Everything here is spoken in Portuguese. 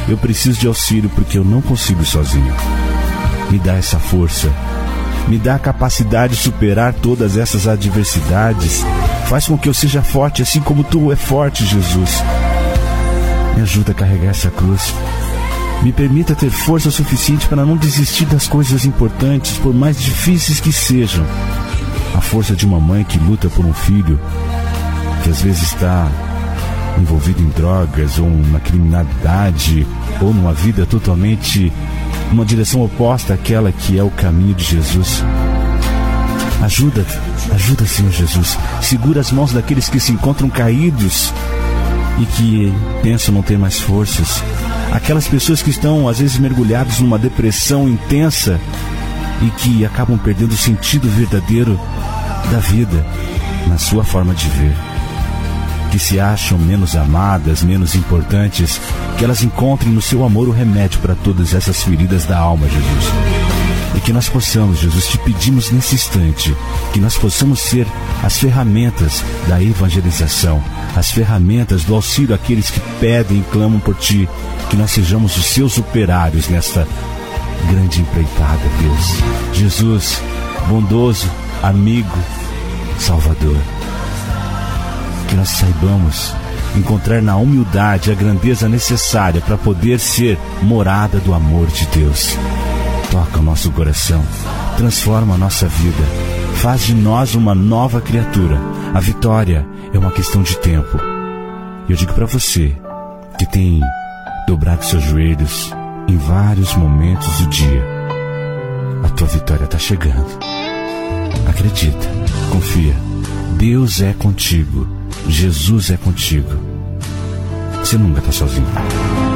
eu preciso de auxílio porque eu não consigo sozinho. Me dá essa força. Me dá a capacidade de superar todas essas adversidades. Faz com que eu seja forte, assim como Tu é forte, Jesus. Me ajuda a carregar essa cruz. Me permita ter força suficiente para não desistir das coisas importantes, por mais difíceis que sejam. A força de uma mãe que luta por um filho, que às vezes está envolvido em drogas, ou na criminalidade, ou numa vida totalmente numa direção oposta àquela que é o caminho de Jesus. Ajuda, Senhor Jesus. Segura as mãos daqueles que se encontram caídos e que pensam não ter mais forças. Aquelas pessoas que estão, às vezes, mergulhadas numa depressão intensa e que acabam perdendo o sentido verdadeiro da vida na sua forma de ver. Que se acham menos amadas, menos importantes, que elas encontrem no Seu amor o remédio para todas essas feridas da alma, Jesus. E que nós possamos, Jesus, Te pedimos nesse instante, que nós possamos ser as ferramentas da evangelização, as ferramentas do auxílio àqueles que pedem e clamam por Ti, que nós sejamos os Seus operários nesta grande empreitada, Deus. Jesus, bondoso, amigo, Salvador. Que nós saibamos encontrar na humildade a grandeza necessária para poder ser morada do amor de Deus. Toca o nosso coração, transforma a nossa vida, faz de nós uma nova criatura. A vitória é uma questão de tempo. Eu digo para você que tem dobrado seus joelhos em vários momentos do dia, a tua vitória está chegando. Acredita, confia. Deus é contigo. Jesus é contigo. Você nunca está sozinho.